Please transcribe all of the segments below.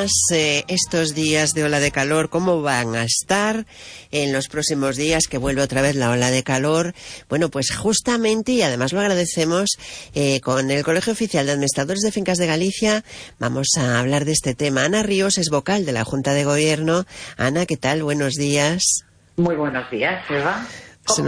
días, estos días de ola de calor, ¿cómo van a estar en los próximos días que vuelve otra vez la ola de calor? Bueno, pues justamente, y además lo agradecemos, con el Colegio Oficial de Administradores de Fincas de Galicia, vamos a hablar de este tema. Ana Ríos es vocal de la Junta de Gobierno. Ana, ¿qué tal? Buenos días. Muy buenos días, Eva. Se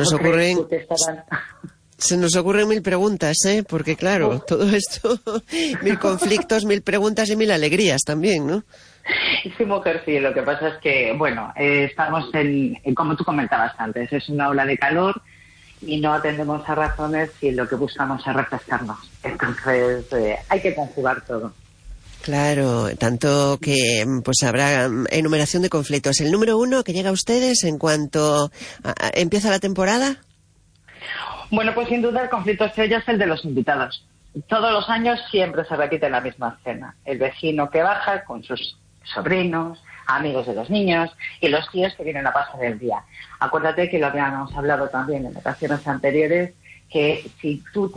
nos ocurren mil preguntas, porque claro, todo esto, mil conflictos, mil preguntas y mil alegrías también, ¿no? Sí, mujer, sí. Lo que pasa es que, bueno, estamos como tú comentabas antes, es una ola de calor y no atendemos a razones y lo que buscamos es refrescarnos. Entonces, hay que conjugar todo. Claro, tanto que pues habrá enumeración de conflictos. ¿El número uno que llega a ustedes en cuanto empieza la temporada? Bueno, pues sin duda el conflicto estrella es el de los invitados. Todos los años siempre se repite la misma escena. El vecino que baja con sus sobrinos, amigos de los niños y los tíos que vienen a pasar el día. Acuérdate que lo habíamos hablado también en ocasiones anteriores, que si tú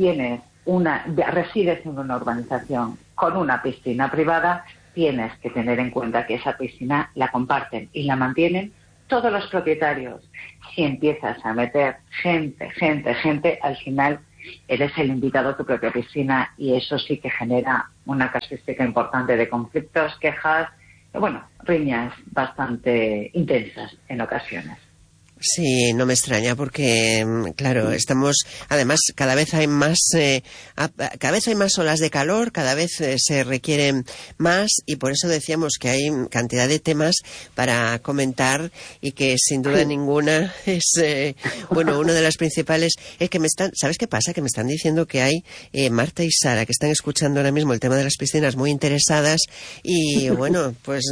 resides en una urbanización con una piscina privada, tienes que tener en cuenta que esa piscina la comparten y la mantienen todos los propietarios. Si empiezas a meter gente, al final eres el invitado a tu propia piscina y eso sí que genera una casuística importante de conflictos, quejas, riñas bastante intensas en ocasiones. Sí, no me extraña porque, claro, estamos, además, cada vez hay más olas de calor, cada vez se requieren más y por eso decíamos que hay cantidad de temas para comentar y que sin duda ninguna es, una de las principales. Es que ¿sabes qué pasa? Que me están diciendo que hay Marta y Sara que están escuchando ahora mismo el tema de las piscinas muy interesadas y bueno, pues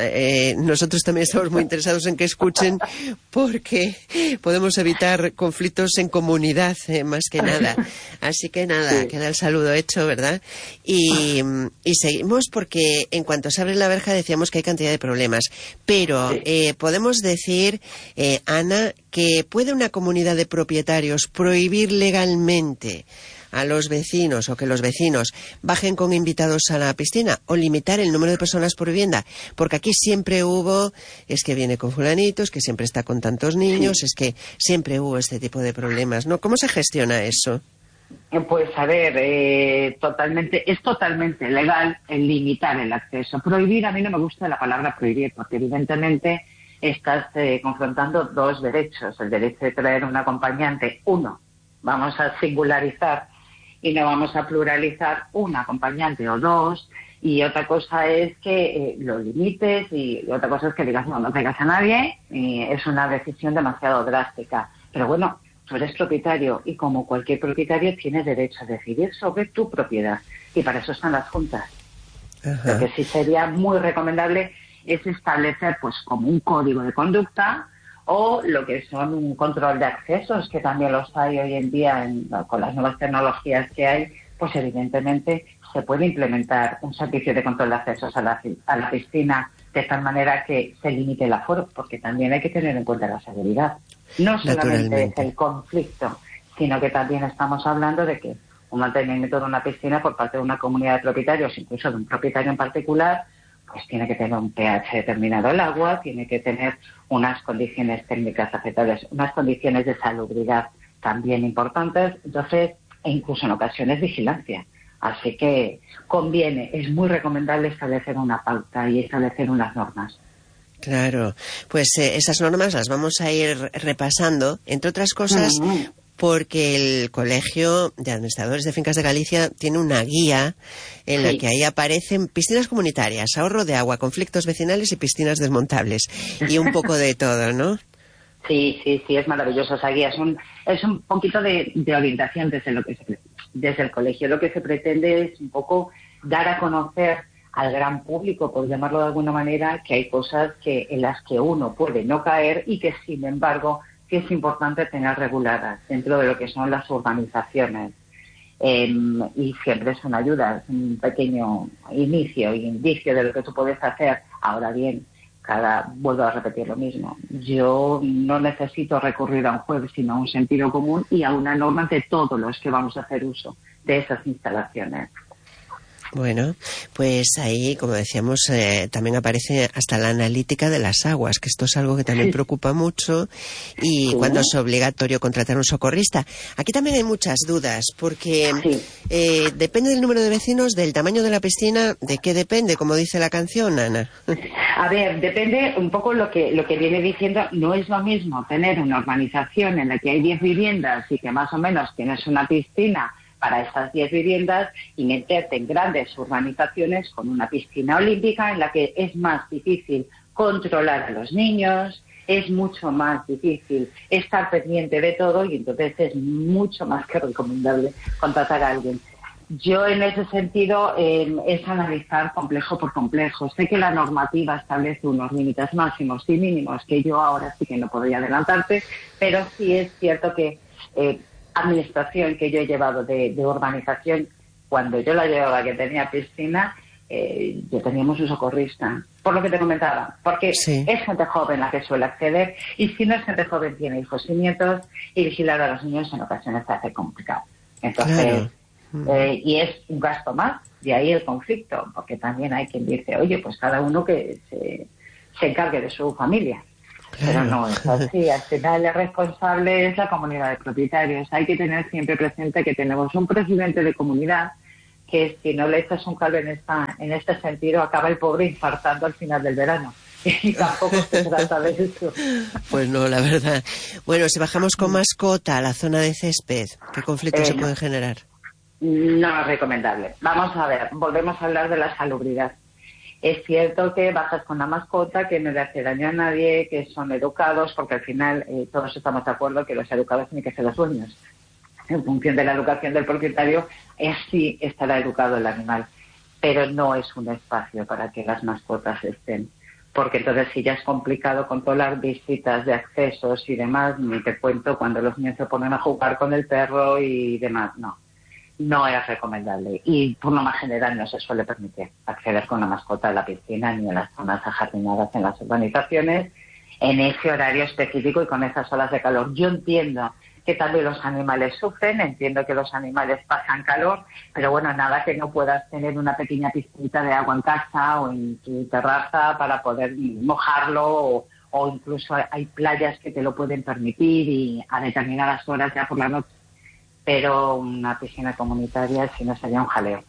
nosotros también estamos muy interesados en que escuchen porque podemos evitar conflictos en comunidad, más que nada. Así que nada, queda el saludo hecho, ¿verdad? Y seguimos porque en cuanto se abre la verja decíamos que hay cantidad de problemas. Pero podemos decir, Ana, que ¿puede una comunidad de propietarios prohibir legalmente a los vecinos o que los vecinos bajen con invitados a la piscina o limitar el número de personas por vivienda? Porque aquí siempre es que viene con fulanito, es que siempre está con tantos niños, es que siempre hubo este tipo de problemas, ¿no? ¿Cómo se gestiona eso? Pues a ver, es totalmente legal el limitar el acceso. Prohibir, a mí no me gusta la palabra prohibir, porque evidentemente estás confrontando dos derechos. El derecho de traer un acompañante, vamos a singularizar y no vamos a pluralizar un acompañante o dos, y otra cosa es que lo limites y otra cosa es que digas no traigas a nadie, y es una decisión demasiado drástica. Pero bueno, tú eres propietario y como cualquier propietario tienes derecho a decidir sobre tu propiedad y para eso están las juntas. Ajá. Lo que sí sería muy recomendable es establecer pues como un código de conducta o lo que son un control de accesos, que también los hay hoy en día con las nuevas tecnologías que hay, pues evidentemente se puede implementar un servicio de control de accesos a la piscina de tal manera que se limite el aforo, porque también hay que tener en cuenta la seguridad. No solamente es el conflicto, sino que también estamos hablando de que un mantenimiento de una piscina por parte de una comunidad de propietarios, incluso de un propietario en particular, pues tiene que tener un pH determinado el agua, tiene que tener unas condiciones técnicas aceptables, unas condiciones de salubridad también importantes, entonces, e incluso en ocasiones vigilancia. Así que conviene, es muy recomendable establecer una pauta y establecer unas normas. Claro, pues esas normas las vamos a ir repasando, entre otras cosas, porque el Colegio de Administradores de Fincas de Galicia tiene una guía en la que ahí aparecen piscinas comunitarias, ahorro de agua, conflictos vecinales y piscinas desmontables, y un poco de todo, ¿no? Sí, es maravilloso esa guía. Es un poquito de orientación desde el colegio. Lo que se pretende es un poco dar a conocer al gran público, por llamarlo de alguna manera, que hay cosas en las que uno puede no caer y que, sin embargo, sí es importante tener reguladas dentro de lo que son las urbanizaciones. Y siempre es una ayuda, es un pequeño inicio y indicio de lo que tú puedes hacer. Ahora bien, vuelvo a repetir lo mismo. Yo no necesito recurrir a un juez, sino a un sentido común y a una norma de todos los que vamos a hacer uso de esas instalaciones. Bueno, pues ahí, como decíamos, también aparece hasta la analítica de las aguas, que esto es algo que también preocupa mucho, y cuando es obligatorio contratar un socorrista. Aquí también hay muchas dudas, porque depende del número de vecinos, del tamaño de la piscina, ¿de qué depende? Como dice la canción, Ana. A ver, depende un poco lo que viene diciendo. No es lo mismo tener una urbanización en la que hay 10 viviendas y que más o menos tienes una piscina para estas 10 viviendas y meterte en grandes urbanizaciones con una piscina olímpica en la que es más difícil controlar a los niños, es mucho más difícil estar pendiente de todo y entonces es mucho más que recomendable contratar a alguien. Yo en ese sentido es analizar complejo por complejo. Sé que la normativa establece unos límites máximos y mínimos que yo ahora sí que no podría adelantarte, pero sí es cierto que administración que yo he llevado de urbanización, cuando yo la llevaba que tenía piscina, yo teníamos un socorrista, por lo que te comentaba, porque es gente joven la que suele acceder y si no es gente joven tiene hijos y nietos y vigilar a los niños en ocasiones se hace complicado. Entonces, y es un gasto más, de ahí el conflicto, porque también hay quien dice, oye, pues cada uno que se encargue de su familia. Pero no es así, al final el responsable es la comunidad de propietarios. Hay que tener siempre presente que tenemos un presidente de comunidad que si no le echas un cable en este sentido acaba el pobre infartando al final del verano. Y tampoco se trata de eso. Pues no, la verdad. Bueno, si bajamos con mascota a la zona de césped, ¿qué conflictos se pueden generar? No es recomendable. Vamos a ver, volvemos a hablar de la salubridad. Es cierto que bajas con la mascota, que no le hace daño a nadie, que son educados, porque al final todos estamos de acuerdo que los educados tienen que ser los dueños. En función de la educación del propietario, así estará educado el animal. Pero no es un espacio para que las mascotas estén. Porque entonces sí ya es complicado controlar visitas de accesos y demás, ni te cuento cuando los niños se ponen a jugar con el perro y demás, no. No es recomendable y por lo más general no se suele permitir acceder con la mascota a la piscina ni a las zonas ajardinadas en las urbanizaciones en ese horario específico y con esas olas de calor. Yo entiendo que también los animales sufren, entiendo que los animales pasan calor, pero bueno, nada que no puedas tener una pequeña piscinita de agua en casa o en tu terraza para poder mojarlo o incluso hay playas que te lo pueden permitir y a determinadas horas ya por la noche. Pero una piscina comunitaria si no sería un jaleo.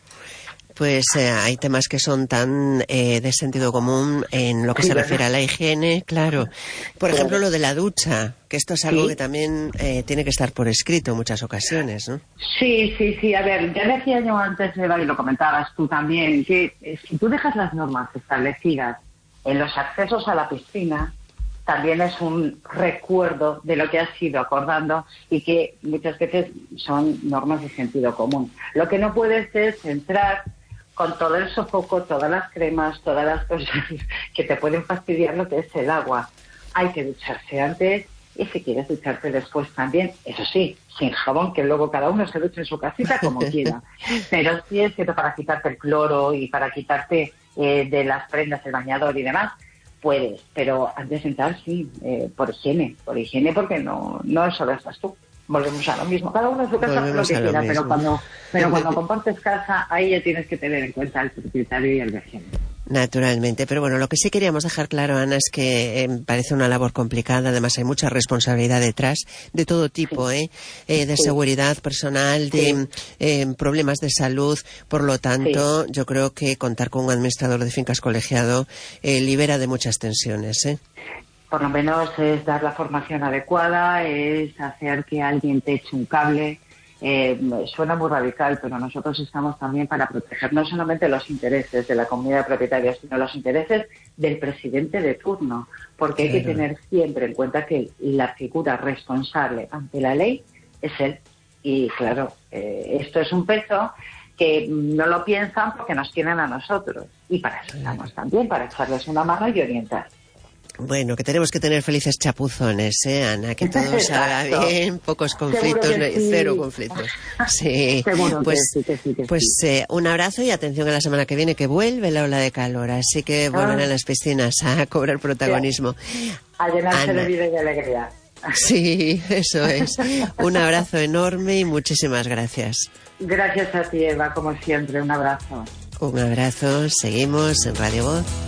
Pues hay temas que son tan de sentido común en lo que se refiere a la higiene, claro. Por ejemplo, lo de la ducha, que esto es algo que también tiene que estar por escrito en muchas ocasiones, ¿no? Sí. A ver, ya decía yo antes, Eva, y lo comentabas tú también, que si tú dejas las normas establecidas en los accesos a la piscina, también es un recuerdo de lo que has ido acordando y que muchas veces son normas de sentido común. Lo que no puedes es entrar con todo el sofoco, todas las cremas, todas las cosas que te pueden fastidiar lo que es el agua. Hay que ducharse antes y si quieres ducharte después también, eso sí, sin jabón, que luego cada uno se duche en su casita como quiera. Pero sí es cierto, para quitarte el cloro y para quitarte de las prendas, el bañador y demás, puedes, pero antes de entrar sí, por higiene, porque no solo estás tú. Volvemos a lo mismo, cada uno en su casa lo que quiera, pero cuando compartes casa, ahí ya tienes que tener en cuenta el propietario y el vecino. Naturalmente, pero bueno, lo que sí queríamos dejar claro, Ana, es que parece una labor complicada, además hay mucha responsabilidad detrás, de todo tipo, de seguridad personal, de problemas de salud, por lo tanto, yo creo que contar con un administrador de fincas colegiado libera de muchas tensiones, Por lo menos es dar la formación adecuada, es hacer que alguien te eche un cable. Suena muy radical, pero nosotros estamos también para proteger no solamente los intereses de la comunidad de propietarios, sino los intereses del presidente de turno, porque hay que tener siempre en cuenta que la figura responsable ante la ley es él. Y claro, esto es un peso que no lo piensan porque nos tienen a nosotros. Y para eso estamos también, para echarles una mano y orientar. Bueno, que tenemos que tener felices chapuzones, Ana, que todo salga bien, pocos conflictos, cero conflictos. Sí, pues un abrazo y atención a la semana que viene, que vuelve la ola de calor, así que vuelven a las piscinas a cobrar protagonismo. A llenarse de vida y de alegría. Sí, eso es. Un abrazo enorme y muchísimas gracias. Gracias a ti, Eva, como siempre. Un abrazo. Un abrazo. Seguimos en Radio Voz.